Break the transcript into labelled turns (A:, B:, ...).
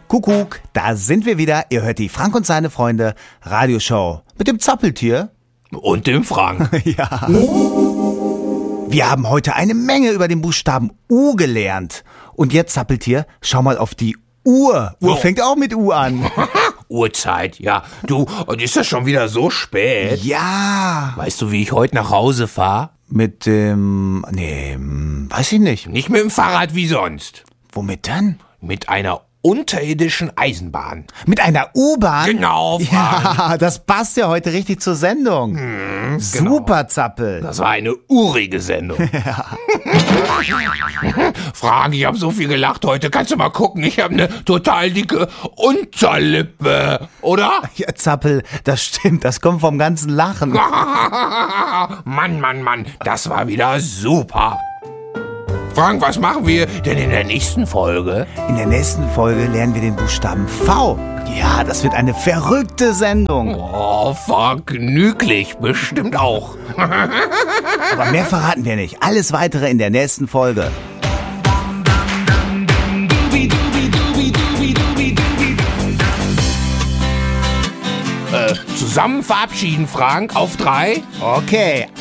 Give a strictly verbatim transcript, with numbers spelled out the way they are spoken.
A: Kuckuck, da sind wir wieder. Ihr hört die Frank und seine Freunde Radioshow mit dem Zappeltier.
B: Und dem Frank.
A: Ja. Wir haben heute eine Menge über den Buchstaben U gelernt. Und jetzt, Zappeltier, schau mal auf die Uhr. Uhr
B: Oh.
A: fängt auch mit U an.
B: Uhrzeit, ja. Du, und ist das schon wieder so spät?
A: Ja.
B: Weißt du, wie ich heute nach Hause fahre?
A: Mit dem... Nee, hm, weiß ich nicht.
B: Nicht mit dem Fahrrad wie sonst.
A: Womit denn?
B: Mit einer unterirdischen Eisenbahn.
A: Mit einer U-Bahn?
B: Genau, Frank.
A: Ja, das passt ja heute richtig zur Sendung.
B: Hm,
A: Super, Zappel.
B: Das war eine urige Sendung. Frank, ich habe so viel gelacht heute. Kannst du mal gucken, ich habe eine total dicke Unterlippe, oder?
A: Ja, Zappel, das stimmt, das kommt vom ganzen Lachen.
B: Mann, Mann, Mann, das war wieder super. Frank, was machen wir denn in der nächsten Folge?
A: In der nächsten Folge lernen wir den Buchstaben V. Ja, das wird eine verrückte Sendung.
B: Oh, vergnüglich, bestimmt auch.
A: Aber mehr verraten wir nicht. Alles Weitere in der nächsten Folge.
B: Äh, zusammen verabschieden, Frank, auf drei.
A: Okay,